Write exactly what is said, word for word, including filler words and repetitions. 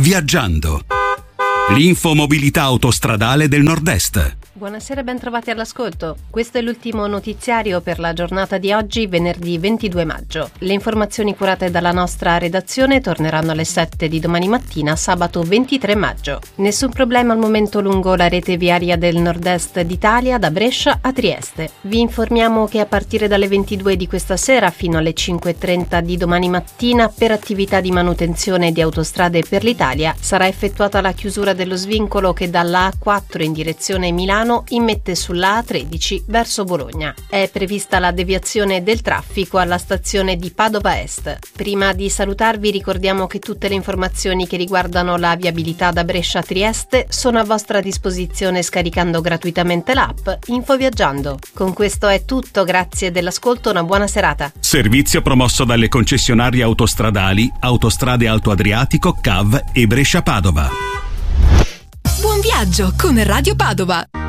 Viaggiando. L'infomobilità autostradale del Nord-Est. Buonasera e ben trovati all'ascolto. Questo è l'ultimo notiziario per la giornata di oggi, venerdì ventidue maggio. Le informazioni curate dalla nostra redazione torneranno alle sette di domani mattina, sabato ventitré maggio. Nessun problema al momento lungo la rete viaria del Nord-Est d'Italia, da Brescia a Trieste. Vi informiamo che a partire dalle ventidue di questa sera fino alle cinque e trenta di domani mattina, per attività di manutenzione di autostrade per l'Italia, sarà effettuata la chiusura dello svincolo che dalla A quattro in direzione Milano immette sulla A tredici verso Bologna. È prevista la deviazione del traffico alla stazione di Padova Est. Prima di salutarvi ricordiamo che tutte le informazioni che riguardano la viabilità da Brescia a Trieste sono a vostra disposizione scaricando gratuitamente l'app Infoviaggiando. Con questo è tutto, grazie dell'ascolto, una buona serata. Servizio promosso dalle concessionarie autostradali Autostrade Alto Adriatico, C A V e Brescia Padova. Buon viaggio con Radio Padova!